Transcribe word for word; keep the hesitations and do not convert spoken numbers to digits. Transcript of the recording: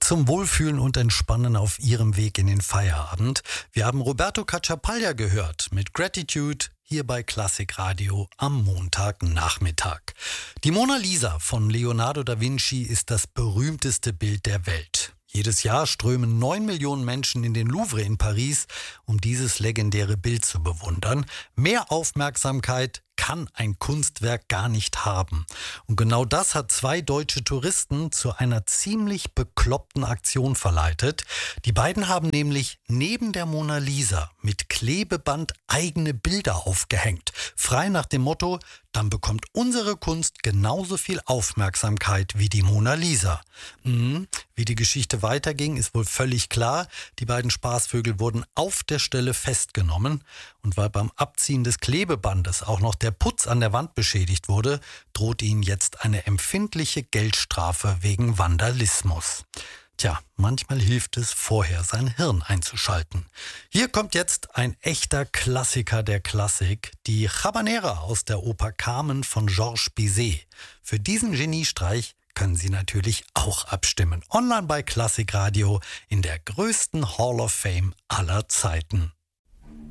zum Wohlfühlen und Entspannen auf ihrem Weg in den Feierabend. Wir haben Roberto Cacciapaglia gehört mit Gratitude hier bei Klassik Radio am Montagnachmittag. Die Mona Lisa von Leonardo da Vinci ist das berühmteste Bild der Welt. Jedes Jahr strömen neun Millionen Menschen in den Louvre in Paris, um dieses legendäre Bild zu bewundern. Mehr Aufmerksamkeit kann ein Kunstwerk gar nicht haben. Und genau das hat zwei deutsche Touristen zu einer ziemlich bekloppten Aktion verleitet. Die beiden haben nämlich neben der Mona Lisa mit Klebeband eigene Bilder aufgehängt. Frei nach dem Motto, dann bekommt unsere Kunst genauso viel Aufmerksamkeit wie die Mona Lisa. Mhm. Wie die Geschichte weiterging, ist wohl völlig klar. Die beiden Spaßvögel wurden auf der Stelle festgenommen. Und weil beim Abziehen des Klebebandes auch noch der Putz an der Wand beschädigt wurde, droht ihnen jetzt eine empfindliche Geldstrafe wegen Vandalismus. Tja, manchmal hilft es, vorher sein Hirn einzuschalten. Hier kommt jetzt ein echter Klassiker der Klassik, die Habanera aus der Oper Carmen von Georges Bizet. Für diesen Geniestreich können Sie natürlich auch abstimmen. Online bei Klassik Radio in der größten Hall of Fame aller Zeiten.